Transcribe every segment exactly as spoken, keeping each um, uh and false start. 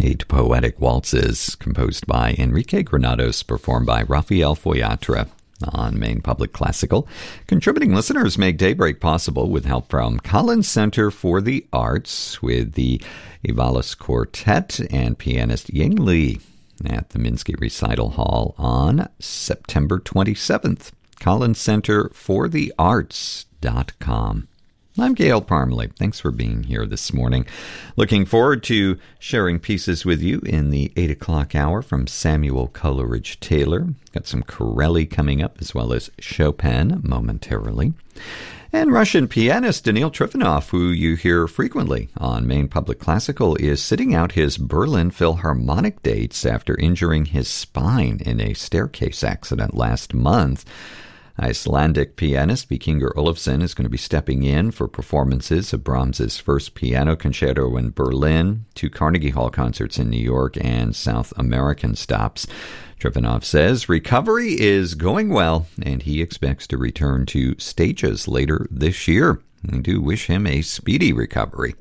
Eight poetic waltzes composed by Enrique Granados, performed by Rafael Foyatra on Maine Public Classical. Contributing listeners make Daybreak possible with help from Collins Center for the Arts, with the Ivalis Quartet and pianist Ying Li at the Minsky Recital Hall on September twenty-seventh. Collins Center for the Arts dot com. I'm Gail Parmalee. Thanks for being here this morning. Looking forward to sharing pieces with you in the eight o'clock hour from Samuel Coleridge Taylor. Got some Corelli coming up, as well as Chopin momentarily. And Russian pianist Danil Trifonov, who you hear frequently on Maine Public Classical, is sitting out his Berlin Philharmonic dates after injuring his spine in a staircase accident last month. Icelandic pianist Vikingur Olafsson is going to be stepping in for performances of Brahms's first piano concerto in Berlin, two Carnegie Hall concerts in New York, and South American stops. Trifonov says recovery is going well, and he expects to return to stages later this year. We do wish him a speedy recovery.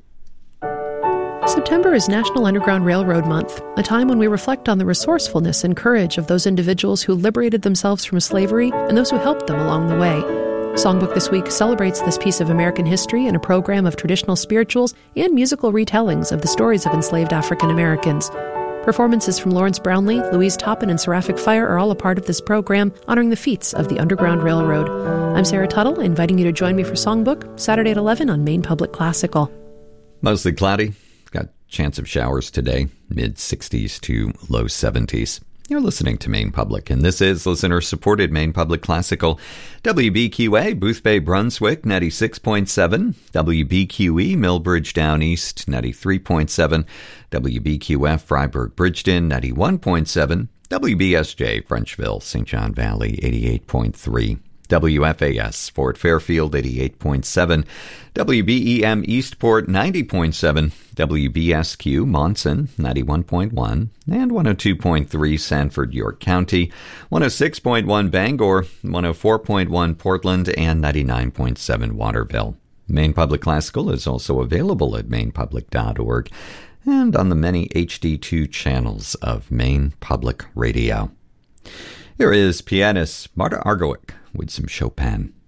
September is National Underground Railroad Month, a time when we reflect on the resourcefulness and courage of those individuals who liberated themselves from slavery and those who helped them along the way. Songbook this week celebrates this piece of American history in a program of traditional spirituals and musical retellings of the stories of enslaved African Americans. Performances from Lawrence Brownlee, Louise Toppin, and Seraphic Fire are all a part of this program, honoring the feats of the Underground Railroad. I'm Sarah Tuttle, inviting you to join me for Songbook, Saturday at eleven on Maine Public Classical. Mostly cloudy. Got chance of showers today, mid-sixties to low seventies. You're listening to Maine Public, and this is listener-supported Maine Public Classical. W B Q A, Boothbay, Brunswick, ninety-six point seven. W B Q E, Millbridge Down East, ninety-three point seven. W B Q F, Freiburg, Bridgeton, ninety-one point seven. W B S J, Frenchville, Saint John Valley, eighty-eight point three. W F A S, Fort Fairfield, eighty-eight point seven. W B E M, Eastport, ninety point seven. W B S Q, Monson, ninety-one point one. And one oh two point three, Sanford, York County. one oh six point one, Bangor. one oh four point one, Portland. And ninety-nine point seven, Waterville. Maine Public Classical is also available at maine public dot org and on the many H D two channels of Maine Public Radio. Here is pianist Marta Argerich with some Chopin.